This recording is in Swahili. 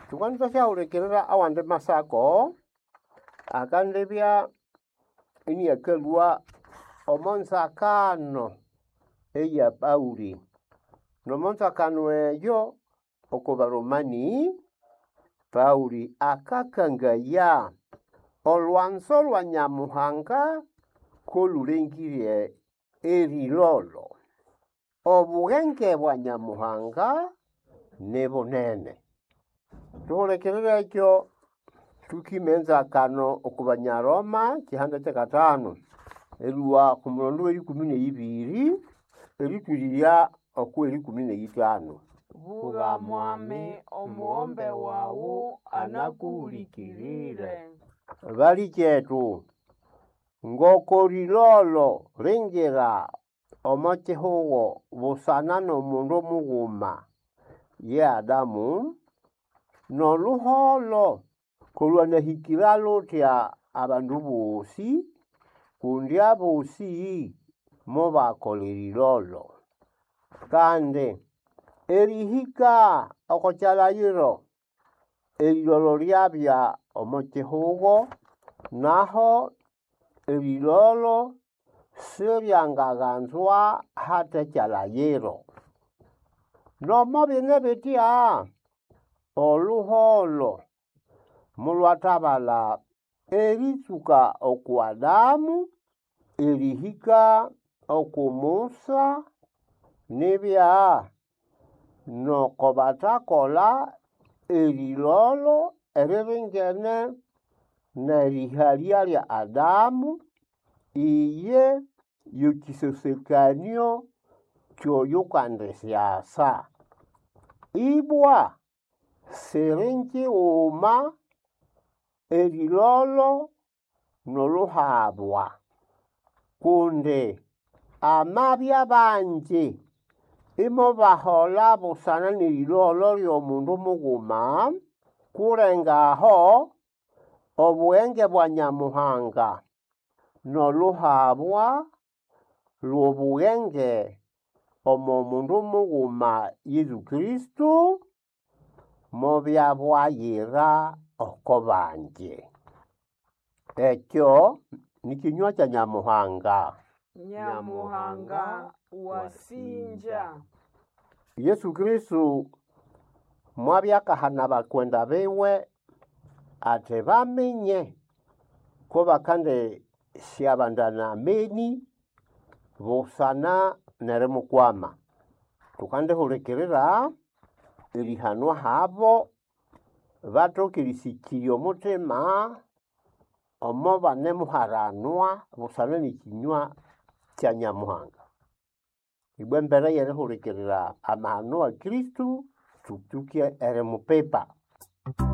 Tukanza shaurekerera awande masako akandebya ini yakelwa omonsakano eya Pauli nomonsakano eyo okubaromani Pauli akakangaya olwanso lwa Nyamuhanga kolulengire erilolo obugenge bwa Nyamuhanga nebonene tuhulekerera ekyo tukimenza kano okubanyaroma kihanda kyakatano elwa kumulondo w'eri 12 eritwirira okweri 15 Vuga mwami omuombe wawu anakuhulikirire. bali kyetu ngokorilolo lengera omochehuwo busana n'omundu omuguma ye Adamu noluholo kolwanahikira lutya abandu bosi kundi abosi mobakolerilolo kandi erihika okocyalayiro erilolo lyabya omochehuwo naho erilolo siryangaganzwa hata kyalayiro nomo byene bitya oluholo mulwatabala eritsuka oku Adamu erihika oku Musa nibya noko batakola erilolo eribingene nerihalya lya Adamu iye yukisosekanyo kyoyo kandesyasa ibwa sirinki uma erilolo noluhabwa kunde amabya banje imo bahola busana nerilolo lyomundu muguma kulengaho obwenge bwa Nyamuhanga noluhabwa lw'obwenge omo mundu muguma Yesu Kristu mobya bwayira oko banje ekyo nikinywa kya Nyamuhanga. Nyamuhanga wasinja. Yesu Kristu mwabyakahana bakwenda bewe ate bamenye ko bakande syabandana ameni busana neremukwama tukande hulekerera erihanwa habo batokirisikirya omutima omo banemuharanwa busana nikinywa kya Nyamuhanga ibwe mbere yerehulekerera amahano wa Kristu tutuke eremupepa